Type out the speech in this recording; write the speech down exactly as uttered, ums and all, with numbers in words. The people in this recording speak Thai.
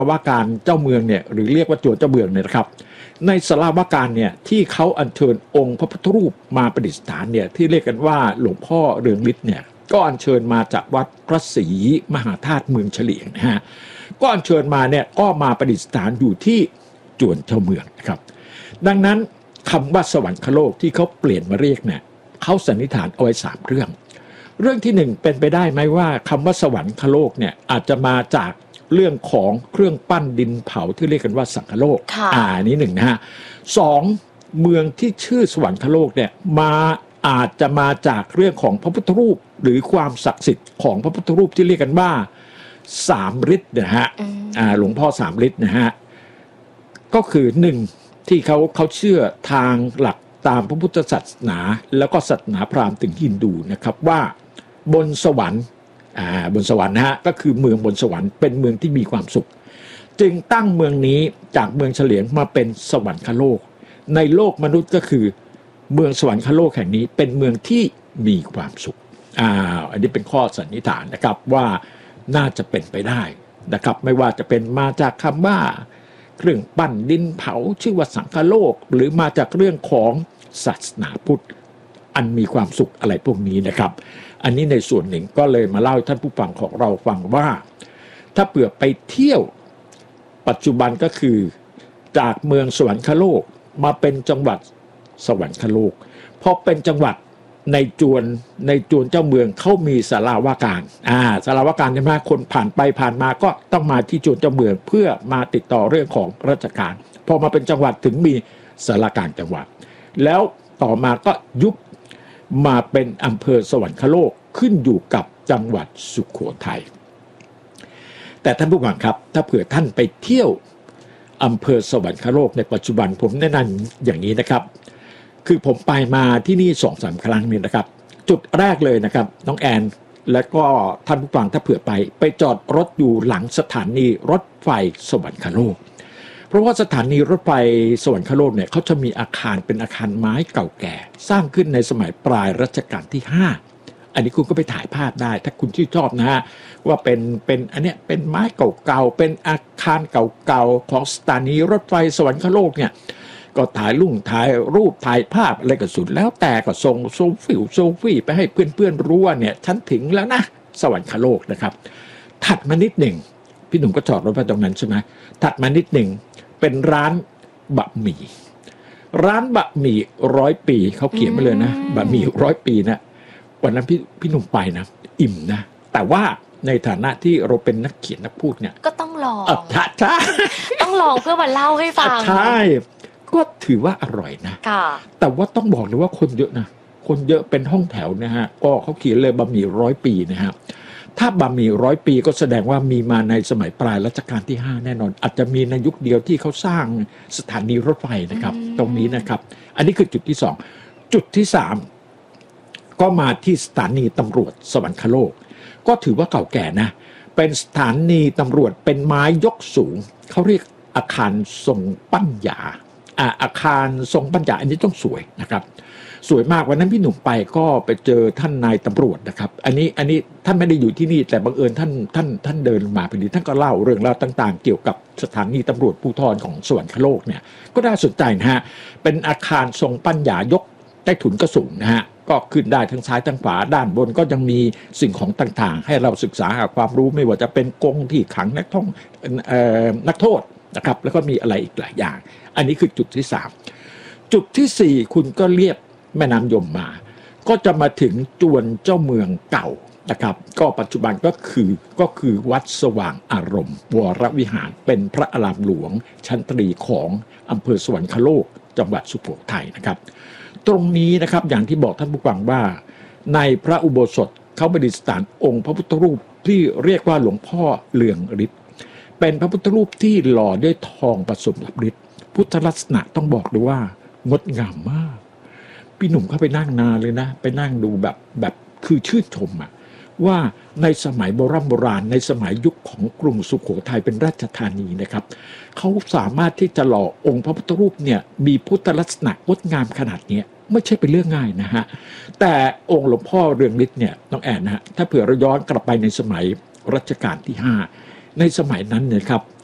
ว่าการเจ้าเมืองเนี่ยหรือเรียกว่าจวนเจ้าเมืองเนี่ยนะครับในศาลาว่าการเนี่ยที่เขาอัญเชิญองค์พระพุทธรูปมาประดิษฐานเนี่ยที่เรียกกันว่าหลวงพ่อเรืองฤทธิ์เนี่ยก็อัญเชิญมาจากวัดพระศรีมหาธาตุเมืองเฉลียงนะฮะก็อัญเชิญมาเนี่ยก็มาประดิษฐานอยู่ที่จวนเจ้าเมืองนะครับดังนั้นคำว่าสวรรคโลกที่เขาเปลี่ยนมาเรียกเนี่ยเขาสันนิษฐานเอาไว้สามเรื่องเรื่องที่หนึ่งเป็นไปได้ไหมว่าคำว่าสวรรคโลกเนี่ยอาจจะมาจากเรื่องของเครื่องปั้นดินเผาที่เรียกกันว่าสังคโลกอ่านี้หนึ่งนะฮะสองเมืองที่ชื่อสวรรคโลกเนี่ยมาอาจจะมาจากเรื่องของพระพุทธรูปหรือความศักดิ์สิทธิ์ของพระพุทธรูปที่เรียกกันว่าสามฤทธิ์นะฮะอ่าหลวงพ่อสามฤทธิ์นะฮะก็คือหนึ่งที่เขาเขาเชื่อทางหลักตามพระพุทธศาสนาแล้วก็ศาสนาพราหมณ์ถึงฮินดูนะครับว่าบนสวรรค์อ่าบนสวรรค์นะฮะก็คือเมืองบนสวรรค์เป็นเมืองที่มีความสุขจึงตั้งเมืองนี้จากเมืองเฉลียงมาเป็นสวรรคโลกในโลกมนุษย์ก็คือเมืองสวรรคโลกแห่งนี้เป็นเมืองที่มีความสุขอ่าอันนี้เป็นข้อสันนิษฐานนะครับว่าน่าจะเป็นไปได้นะครับไม่ว่าจะเป็นมาจากคำว่าเครื่องปั้นดินเผาชื่อว่าสังคโลกหรือมาจากเรื่องของศาสนาพุทธอันมีความสุขอะไรพวกนี้นะครับอันนี้ในส่วนหนึ่งก็เลยมาเล่าให้ท่านผู้ฟังของเราฟังว่าถ้าเผื่อไปเที่ยวปัจจุบันก็คือจากเมืองสวรรคโลกมาเป็นจังหวัดสวรรคโลกพอเป็นจังหวัดในจวนในจวนเจ้าเมืองเขามีศาลาว่าการอ่าศาลาว่าการใช่ไหมคนผ่านไปผ่านมาก็ต้องมาที่จวนเจ้าเมืองเพื่อมาติดต่อเรื่องของราชการพอมาเป็นจังหวัดถึงมีศาลาการจังหวัดแล้วต่อมาก็ยุบมาเป็นอำเภอสวรรคโลกขึ้นอยู่กับจังหวัดสุโขทัยแต่ท่านผู้ฟังครับถ้าเผื่อท่านไปเที่ยวอำเภอสวรรคโลกในปัจจุบันผมแนะนำอย่างนี้นะครับคือผมไปมาที่นี่สองสามครั้งนี่นะครับจุดแรกเลยนะครับน้องแอนและก็ท่านผู้ฟังถ้าเผื่อไปไปจอดรถอยู่หลังสถานีรถไฟสวรรคโลกเพราะว่าสถานีรถไฟสวรรคโลกเนี่ยเขาจะมีอาคารเป็นอาคารไม้เก่าแก่สร้างขึ้นในสมัยปลายรัชกาลที่ห้าอันนี้คุณก็ไปถ่ายภาพได้ถ้าคุณชื่นชอบนะฮะว่าเป็นเป็นอันเนี้ยเป็นไม้เก่าๆเป็นอาคารเก่าๆของสถานีรถไฟสวรรคโลกเนี่ยก็ถ่ายรุ่งถ่ายรูปถ่ายภาพอะไรก็สุดแล้วแต่ก็ส่งโซฟิลโซฟี่ไปให้เพื่อนๆรู้ว่าเนี่ยฉันถึงแล้วนะสวรรคโลกนะครับถัดมานิดหนึ่งพี่หนุ่มก็จอดรถไปตรงนั้นใช่ไหมถัดมานิดหนึ่งเป็นร้านบะหมี่ร้านบะหมี่ร้อยปีเขาเขียนมาเลยนะบะหมี่ร้อยปีนะวันนั้นพี่พี่หนุ่มไปนะอิ่มนะแต่ว่าในฐานะที่เราเป็นนักเขียนนักพูดเนี่ยก็ต้องลองใช่ต้องลองเพื่อมาเล่าให้ฟังใช่ก็ถือว่าอร่อยนะแต่ว่าต้องบอกเลยว่าคนเยอะนะคนเยอะเป็นห้องแถวนะฮะก็เขาเขียนเลยบะหมี่ร้อยปีนะฮะถ้าบะหมี่ร้อยปีก็แสดงว่ามีมาในสมัยปลายรัชกาลที่ห้าแน่นอนอาจจะมีในยุคเดียวที่เขาสร้างสถานีรถไฟนะครับตรงนี้นะครับอันนี้คือจุดที่สองจุดที่สามก็มาที่สถานีตำรวจสวรรคโลกก็ถือว่าเก่าแก่นะเป็นสถานีตำรวจเป็นไม้ยกสูงเขาเรียกอาคารทรงปัญญาอ่าอาคารทรงปัญญาอันนี้ต้องสวยนะครับสวยมากวันนั้นพี่หนุ่มไปก็ไปเจอท่านนายตำรวจนะครับอันนี้อันนี้ท่านไม่ได้อยู่ที่นี่แต่บังเอิญท่านท่านท่านเดินมาพอดีท่านก็เล่าเรื่องราวต่างๆเกี่ยวกับสถานีตำรวจภูธรของสวรรคโลกเนี่ยก็น่าสนใจนะฮะเป็นอาคารทรงปัญญายกใต้ถุนก็สูงนะฮะก็ขึ้นได้ทั้งซ้ายทั้งขวาด้านบนก็ยังมีสิ่งของต่างๆให้เราศึกษาหาความรู้ไม่ว่าจะเป็นกรงที่ขังนักท่องเอ่อนักโทษนะครับแล้วก็มีอะไรอีกหลายอย่างอันนี้คือจุดที่สามจุดที่สี่คุณก็เรียบแม่น้ำยมมาก็จะมาถึงจวนเจ้าเมืองเก่านะครับก็ปัจจุบันก็คือก็คือวัดสว่างอารมณ์วรวิหารเป็นพระอารามหลวงชั้นตรีของอำเภอสวรรคโลกจังหวัดสุโขทัยนะครับตรงนี้นะครับอย่างที่บอกท่านผู้ฟังว่าในพระอุโบสถเขาประดิษฐานองค์พระพุทธรูปที่เรียกว่าหลวงพ่อเรืองฤทธิ์เป็นพระพุทธรูปที่หล่อด้วยทองผสมกับฤทธิ์พุทธลักษณะต้องบอกเลยว่างดงามมากพี่หนุ่มเข้าไปนั่งนานเลยนะไปนั่งดูแบบแบบคือชื่นชมอะว่าในสมัยโบราณโบราณในสมัยยุคของกรุงสุโขทัยเป็นราชธานีนะครับเขาสามารถที่จะหล่อองค์พระพุทธรูปเนี่ยมีพุทธลักษณะงดงามขนาดนี้ไม่ใช่เป็นเรื่องง่ายนะฮะแต่องค์หลวงพ่อเรืองฤทธิ์เนี่ยน้องแอนนะฮะถ้าเผื่อเราย้อนกลับไปในสมัยรัชกาลที่ห้าในสมัยนั้นเนี่ยครับ